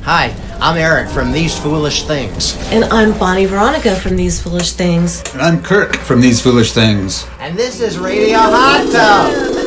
Hi, I'm Eric from These Foolish Things. And I'm Bonnie Veronica from These Foolish Things. And I'm Kirk from These Foolish Things. And this is Radio Hot Tub.